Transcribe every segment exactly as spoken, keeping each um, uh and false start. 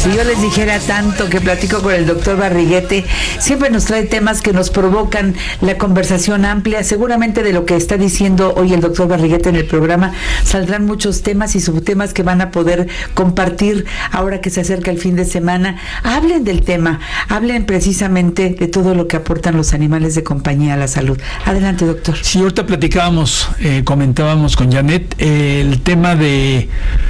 Si yo les dijera tanto que platico con el doctor Barriguete, siempre nos trae temas que nos provocan la conversación amplia. Seguramente de lo que está diciendo hoy el doctor Barriguete en el programa saldrán muchos temas y subtemas que van a poder compartir ahora que se acerca el fin de semana. Hablen del tema, hablen precisamente de todo lo que aportan los animales de compañía a la salud. Adelante, doctor. Sí, ahorita platicábamos, eh, comentábamos con Janet eh, el tema de...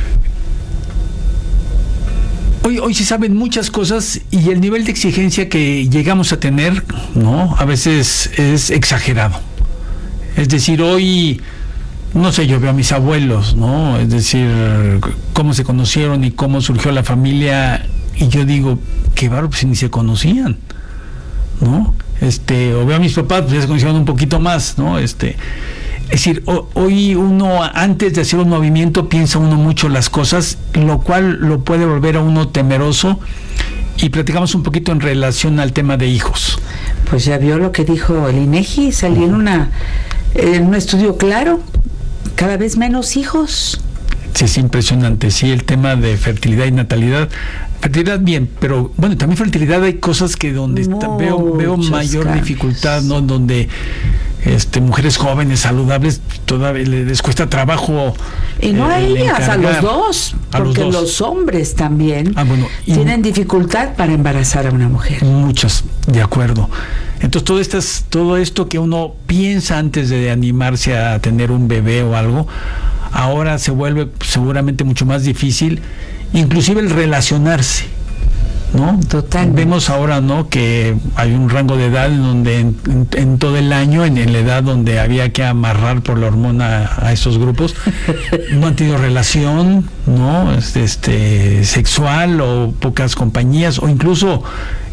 Hoy, hoy se saben muchas cosas y el nivel de exigencia que llegamos a tener, ¿no? A veces es exagerado. Es decir, hoy, no sé, yo veo a mis abuelos, ¿no? Es decir, cómo se conocieron y cómo surgió la familia, y yo digo, qué bárbaro, pues ni se conocían, ¿no? Este, o veo a mis papás, pues ya se conocieron un poquito más, ¿no? Este... Es decir, hoy uno, antes de hacer un movimiento, piensa uno mucho las cosas, lo cual lo puede volver a uno temeroso. Y platicamos un poquito en relación al tema de hijos. Pues ya vio lo que dijo el INEGI, salió en, una, en un estudio claro, cada vez menos hijos. Sí, es impresionante, sí, el tema de fertilidad y natalidad. Fertilidad bien, pero bueno, también fertilidad hay cosas que donde está, veo, veo mayor cambios. dificultad, ¿no? Donde... Este, mujeres jóvenes, saludables, todavía les cuesta trabajo. Y no eh, a ellas, a los dos, a porque los, dos. los hombres también ah, bueno, tienen dificultad para embarazar a una mujer. Muchas, de acuerdo. Entonces todo, estas, todo esto que uno piensa antes de animarse a tener un bebé o algo, ahora se vuelve seguramente mucho más difícil, inclusive el relacionarse, ¿no? Totalmente. Vemos ahora, ¿no?, que hay un rango de edad en donde en, en, en todo el año, en, en la edad donde había que amarrar por la hormona a, a esos grupos, no han tenido relación, ¿no?, este, este sexual, o pocas compañías, o incluso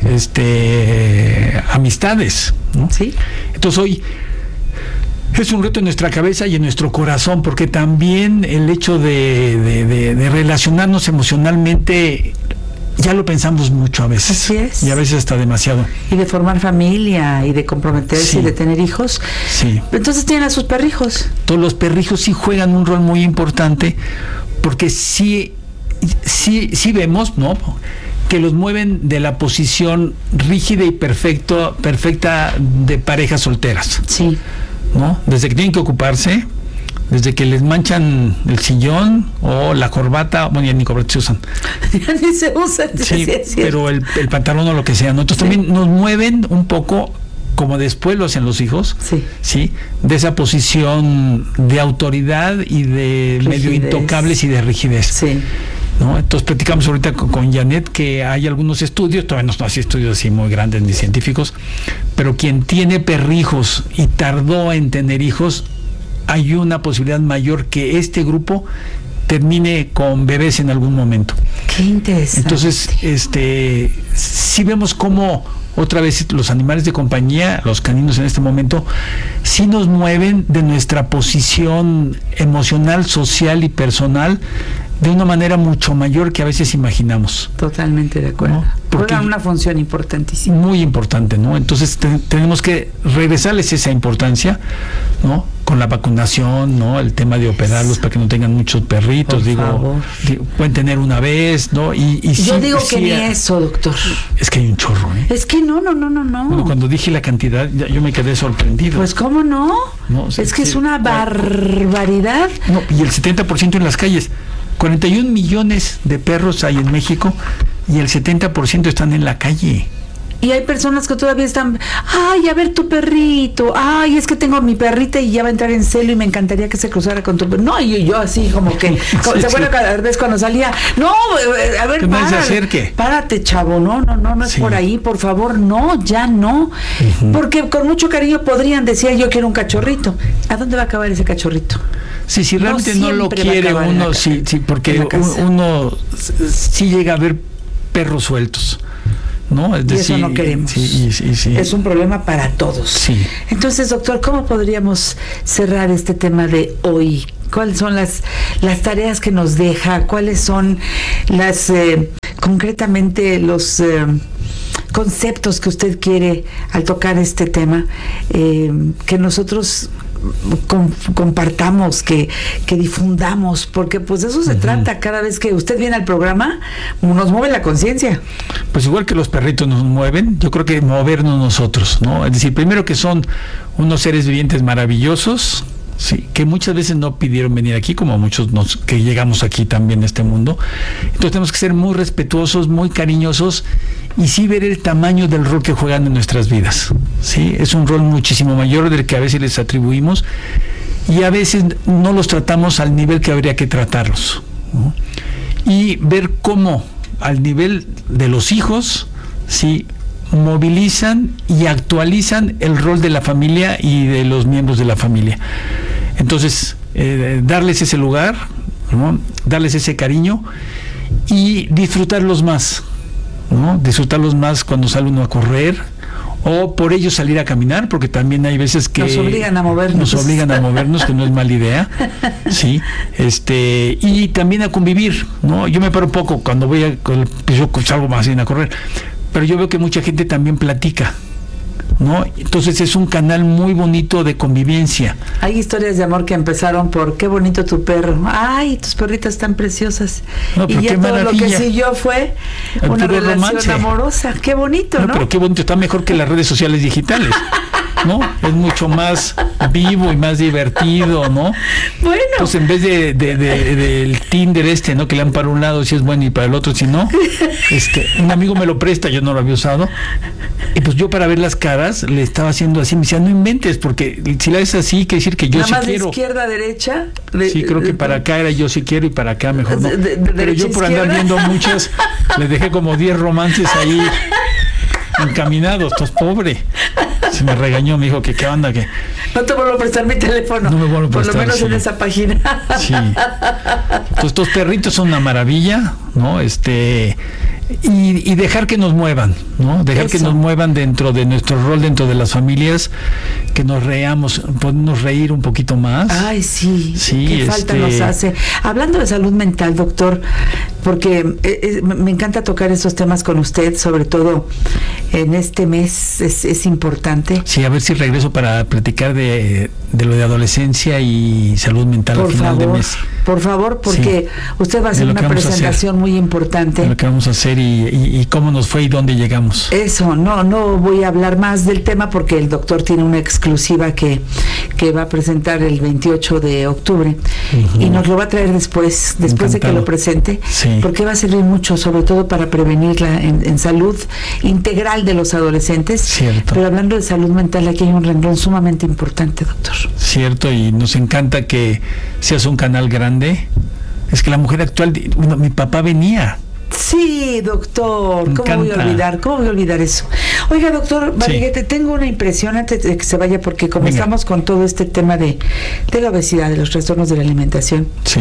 este amistades, ¿no? Sí. Entonces hoy es un reto en nuestra cabeza y en nuestro corazón, porque también el hecho de, de, de, de relacionarnos emocionalmente ya lo pensamos mucho a veces. Así es. Y a veces hasta demasiado. Y de formar familia, y de comprometerse, sí. y de tener hijos. Sí. Entonces tienen a sus perrijos. Todos los perrijos sí juegan un rol muy importante, porque sí, sí, sí vemos, ¿no?, que los mueven de la posición rígida y perfecto, perfecta de parejas solteras. Sí. ¿No? Desde que tienen que ocuparse, desde que les manchan el sillón o la corbata, bueno, ya ni corbata se usan. Ya ni se usan. Sí, sí, sí, pero el, el pantalón o lo que sea, ¿no? Entonces sí. también nos mueven un poco, como después lo hacen los hijos, sí, sí, de esa posición de autoridad y de rigidez. Medio intocables y de rigidez. Sí. ¿No? Entonces platicamos ahorita con, con Janet que hay algunos estudios, todavía no son así estudios así muy grandes ni científicos, pero quien tiene perrijos y tardó en tener hijos, hay una posibilidad mayor que este grupo termine con bebés en algún momento. Qué interesante. Entonces, este, sí vemos cómo otra vez los animales de compañía, los caninos en este momento, sí nos mueven de nuestra posición emocional, social y personal de una manera mucho mayor que a veces imaginamos. Totalmente de acuerdo. ¿No? Porque juegan una función importantísima. Muy importante, ¿no? Entonces te, tenemos que regresarles esa importancia, ¿no? Con la vacunación, ¿no? El tema de operarlos es. para que no tengan muchos perritos, Por digo, digo, pueden tener una vez, ¿no? Y, y Yo sí, digo sí, que ni eso, doctor. Es que hay un chorro, ¿eh? Es que no, no, no, no, no. Bueno, cuando dije la cantidad, ya, yo me quedé sorprendido. Pues, ¿cómo no? no o sea, es que sí, es una barbaridad. No, y el setenta por ciento en las calles. cuarenta y un millones de perros hay en México y el setenta por ciento están en la calle. Y hay personas que todavía están, ay, a ver tu perrito, ay, es que tengo mi perrita y ya va a entrar en celo y me encantaría que se cruzara con tu perrito. No, y yo, yo así como que, como, sí, ¿se acuerdan cada vez cuando salía? No, a ver, que párate, se acerque. Párate, chavo, no, no, no, no es sí. por ahí, por favor, no, ya no. Uh-huh. Porque con mucho cariño podrían decir, yo quiero un cachorrito. ¿A dónde va a acabar ese cachorrito? Sí, si realmente no, no lo quiere uno, sí, sí, porque uno sí llega a ver perros sueltos, ¿no? Es decir, y eso no queremos. Sí, sí, sí. Es un problema para todos. Sí. Entonces, doctor, ¿cómo podríamos cerrar este tema de hoy? ¿Cuáles son las, las tareas que nos deja? ¿Cuáles son las, eh, concretamente, los eh, conceptos que usted quiere al tocar este tema, eh, que nosotros com, compartamos, que, que difundamos, porque pues de eso se uh-huh. trata. Cada vez que usted viene al programa, nos mueve la conciencia. Pues igual que los perritos nos mueven, yo creo que movernos nosotros, ¿no? Es decir, primero que son unos seres vivientes maravillosos, sí, que muchas veces no pidieron venir aquí, como muchos nos, que llegamos aquí también a este mundo. Entonces tenemos que ser muy respetuosos, muy cariñosos, y sí ver el tamaño del rol que juegan en nuestras vidas. Sí, es un rol muchísimo mayor del que a veces les atribuimos, y a veces no los tratamos al nivel que habría que tratarlos, ¿no? Y ver cómo al nivel de los hijos, sí, movilizan y actualizan el rol de la familia y de los miembros de la familia. Entonces, eh, darles ese lugar, ¿no? Darles ese cariño y disfrutarlos más, ¿no? Disfrutarlos más cuando sale uno a correr, o por ellos salir a caminar, porque también hay veces que nos obligan a movernos, nos obligan a movernos, que no es mala idea, sí, este, y también a convivir, ¿no? Yo me paro poco cuando voy a, pues yo salgo más bien a correr, pero yo veo que mucha gente también platica, ¿no? Entonces es un canal muy bonito de convivencia. Hay historias de amor que empezaron por qué bonito tu perro, ay, tus perritas tan preciosas, no, y ya todo maravilla. Lo que siguió fue el una relación romance. Amorosa, qué bonito, ¿no? No, pero qué bonito, está mejor que las redes sociales digitales, ¿no? Es mucho más vivo y más divertido, ¿no? Bueno. Pues en vez de, de, de, de del Tinder este, ¿no? Que le dan para un lado si es bueno y para el otro si no. Este, un amigo me lo presta, yo no lo había usado. Y pues yo para ver las caras le estaba haciendo así, me decía, no inventes, porque si la es así, quiere decir que yo nada sí más quiero. De izquierda a derecha. De, sí, creo que para acá era yo sí quiero y para acá mejor no. De, de, de Pero yo por izquierda. Andar viendo muchas, le dejé como diez romances ahí encaminados, pues pobre. Se me regañó, me dijo que qué onda, que no te vuelvo a prestar mi teléfono. No me vuelvo a prestar, por lo menos sí. En esa página. Sí. Entonces, estos perritos son una maravilla, ¿no? Este y, y dejar que nos muevan, ¿no? Dejar Eso. Que nos muevan dentro de nuestro rol, dentro de las familias, que nos reamos, podernos reír un poquito más. Ay, sí, sí qué este... falta nos hace. Hablando de salud mental, doctor, porque eh, eh, me encanta tocar esos temas con usted, sobre todo en este mes, es, es importante. Sí, a ver si regreso para platicar de, de lo de adolescencia y salud mental por al final favor, de mes. Por favor, porque sí, usted va a hacer una presentación muy importante. De lo que vamos a hacer y, y, y cómo nos fue y dónde llegamos. Eso, no, no voy a hablar más del tema porque el doctor tiene una exclusiva que, que va a presentar el veintiocho de octubre uh-huh. y nos lo va a traer después, después Encantado. De que lo presente, sí. porque va a servir mucho, sobre todo para prevenirla en, en salud integral de los adolescentes. Cierto. Pero hablando de salud mental, aquí hay un renglón sumamente importante, doctor. Cierto, y nos encanta que seas un canal grande. Es que la mujer actual, bueno, mi papá venía. Sí, doctor, ¿cómo voy a olvidar? ¿Cómo voy a olvidar eso? Oiga, doctor Barriguete, sí. tengo una impresión antes de que se vaya, porque comenzamos Venga. Con todo este tema de, de la obesidad, de los trastornos de la alimentación. Sí.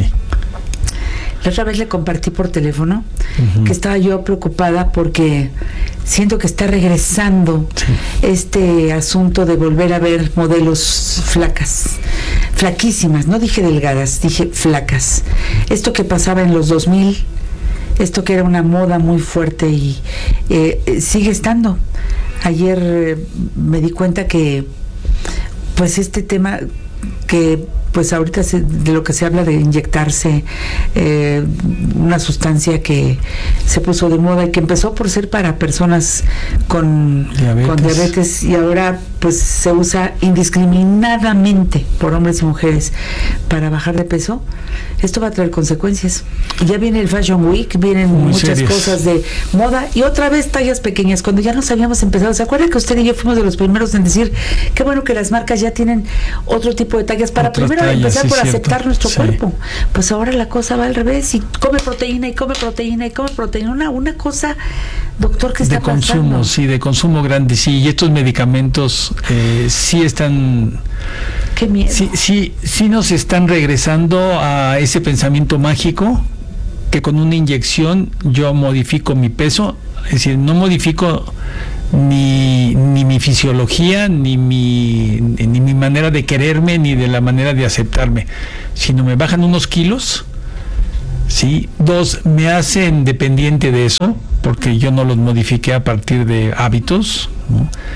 La otra vez le compartí por teléfono uh-huh. que estaba yo preocupada porque siento que está regresando sí. este asunto de volver a ver modelos flacas, flaquísimas, no dije delgadas, dije flacas. Esto que pasaba en los dos mil, esto que era una moda muy fuerte y eh, sigue estando. Ayer eh, me di cuenta que pues este tema que pues ahorita se, de lo que se habla de inyectarse eh, una sustancia que se puso de moda y que empezó por ser para personas con diabetes, con diabetes y ahora pues se usa indiscriminadamente por hombres y mujeres para bajar de peso. Esto va a traer consecuencias. Ya viene el Fashion Week, vienen Muy muchas serios. Cosas de moda y otra vez tallas pequeñas, cuando ya nos habíamos empezado. ¿Se acuerda que usted y yo fuimos de los primeros en decir qué bueno que las marcas ya tienen otro tipo de tallas para Otras primero tallas, empezar sí, por cierto. Aceptar nuestro sí. cuerpo? Pues ahora la cosa va al revés y come proteína y come proteína y come proteína, una, una cosa, doctor, que está de consumo, pasando? Sí, de consumo grande, sí, y estos medicamentos eh, sí están qué miedo. Sí, sí, sí nos están regresando a ese pensamiento mágico que con una inyección yo modifico mi peso, es decir, no modifico ni, ni mi fisiología, ni mi, ni mi manera de quererme, ni de la manera de aceptarme, sino me bajan unos kilos, ¿sí? Dos, me hacen dependiente de eso, porque yo no los modifiqué a partir de hábitos, ¿no?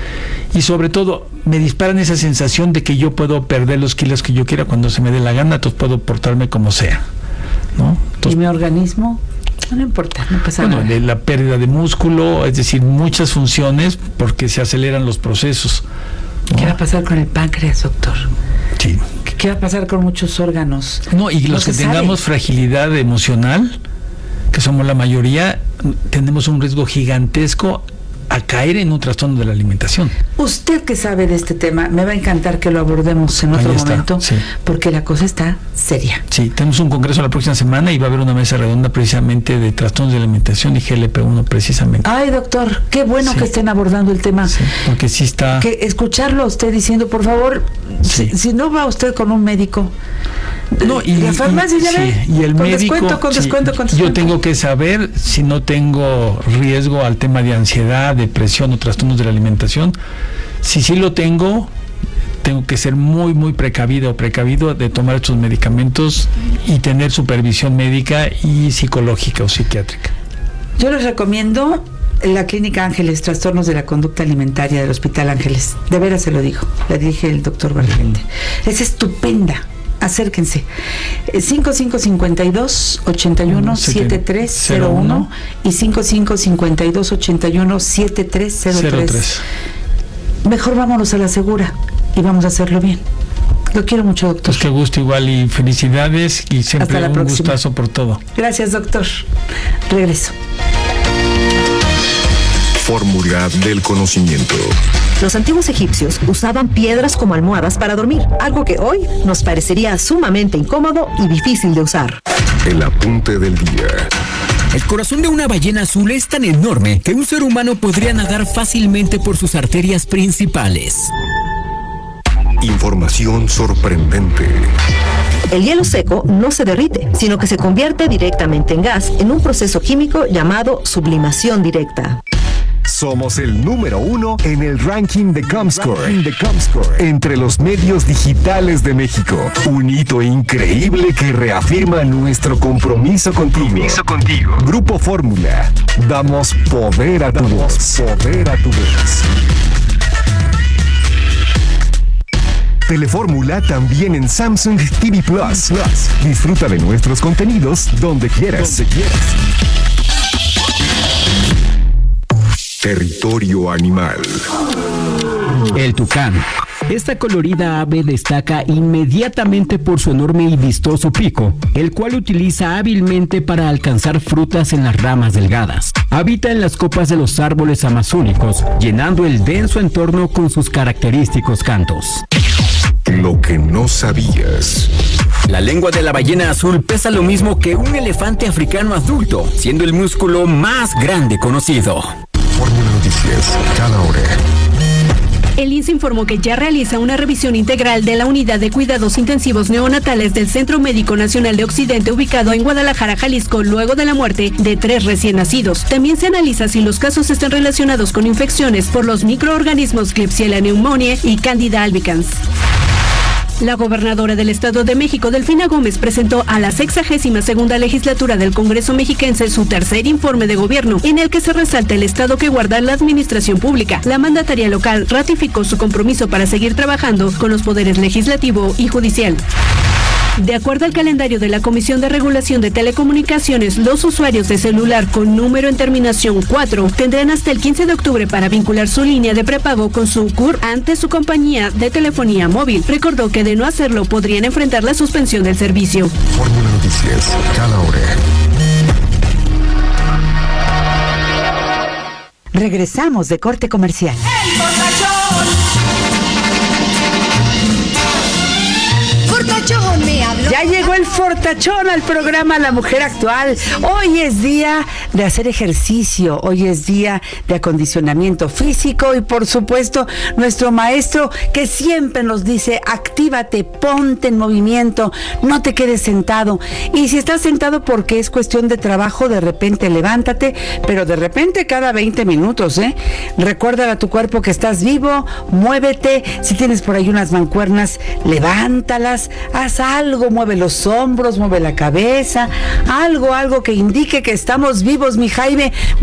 y sobre todo me disparan esa sensación de que yo puedo perder los kilos que yo quiera cuando se me dé la gana, entonces puedo portarme como sea, ¿no? Entonces, ¿y mi organismo? No importa, no pasa bueno, nada. La pérdida de músculo, es decir, muchas funciones porque se aceleran los procesos, ¿no? ¿Qué va a pasar con el páncreas, doctor? Sí. ¿Qué, qué va a pasar con muchos órganos? No, y No los que se tengamos sabe. fragilidad emocional, que somos la mayoría, tenemos un riesgo gigantesco a caer en un trastorno de la alimentación. Usted que sabe de este tema, me va a encantar que lo abordemos en otro Ahí está, momento, sí. porque la cosa está seria. Sí, tenemos un congreso la próxima semana y va a haber una mesa redonda precisamente de trastornos de la alimentación y G L P uno precisamente. Ay, doctor, qué bueno Sí. que estén abordando el tema. Sí, porque sí está... Que escucharlo a usted diciendo, por favor, Sí. si, si no va usted con un médico, No, y, la farmacia y- ya sí, ve, y el con médico, descuento, con sí, descuento, con yo descuento. tengo que saber si no tengo riesgo al tema de ansiedad, depresión o trastornos de la alimentación. Si sí lo tengo, tengo que ser muy, muy precavido o precavido de tomar estos medicamentos y tener supervisión médica y psicológica o psiquiátrica. Yo les recomiendo la Clínica Ángeles, Trastornos de la Conducta Alimentaria del Hospital Ángeles. De veras se lo digo, la dirige el doctor Barrigente. Es estupenda. Acérquense. cinco cinco cinco dos, ocho uno, siete tres cero uno y cinco cinco cinco dos, ocho uno, siete tres cero tres. Mejor vámonos a la segura y vamos a hacerlo bien. Lo quiero mucho, doctor. Pues qué gusto igual y felicidades y siempre Hasta la un próxima. gustazo por todo. Gracias, doctor. Regreso. Fórmula del conocimiento. Los antiguos egipcios usaban piedras como almohadas para dormir, algo que hoy nos parecería sumamente incómodo y difícil de usar. El apunte del día. El corazón de una ballena azul es tan enorme que un ser humano podría nadar fácilmente por sus arterias principales. Información sorprendente. El hielo seco no se derrite, sino que se convierte directamente en gas en un proceso químico llamado sublimación directa. Somos el número uno en el ranking de Comscore, de Comscore entre los medios digitales de México. Un hito increíble que reafirma nuestro compromiso contigo. Compromiso contigo. Grupo Fórmula. Damos poder a tu voz. Poder a tu voz. Telefórmula también en Samsung T V Plus. Disfruta de nuestros contenidos donde quieras. Donde quieras. Territorio animal. El tucán. Esta colorida ave destaca inmediatamente por su enorme y vistoso pico, el cual utiliza hábilmente para alcanzar frutas en las ramas delgadas. Habita en las copas de los árboles amazónicos, llenando el denso entorno con sus característicos cantos. Lo que no sabías. La lengua de la ballena azul pesa lo mismo que un elefante africano adulto, siendo el músculo más grande conocido. Fórmula Noticias, cada hora. El I N S S informó que ya realiza una revisión integral de la unidad de cuidados intensivos neonatales del Centro Médico Nacional de Occidente ubicado en Guadalajara, Jalisco, luego de la muerte de tres recién nacidos. También se analiza si los casos están relacionados con infecciones por los microorganismos Klebsiella pneumoniae y Candida albicans. La gobernadora del Estado de México, Delfina Gómez, presentó a la sexagésima segunda legislatura del Congreso mexiquense su tercer informe de gobierno, en el que se resalta el estado que guarda la administración pública. La mandataria local ratificó su compromiso para seguir trabajando con los poderes legislativo y judicial. De acuerdo al calendario de la Comisión de Regulación de Telecomunicaciones, los usuarios de celular con número en terminación cuatro tendrán hasta el quince de octubre para vincular su línea de prepago con su C U R ante su compañía de telefonía móvil. Recordó que de no hacerlo podrían enfrentar la suspensión del servicio. Fórmula Noticias, cada hora. Regresamos de corte comercial. Ya llegó el fortachón al programa La Mujer Actual. Hoy es día de hacer ejercicio, hoy es día de acondicionamiento físico y por supuesto nuestro maestro que siempre nos dice actívate, ponte en movimiento, no te quedes sentado. Y si estás sentado porque es cuestión de trabajo, de repente levántate, pero de repente cada veinte minutos, ¿eh? Recuérdale a tu cuerpo que estás vivo, muévete, si tienes por ahí unas mancuernas, levántalas, haz algo, mueve los hombros, mueve la cabeza, algo, algo que indique que estamos vivos, mi Jaime.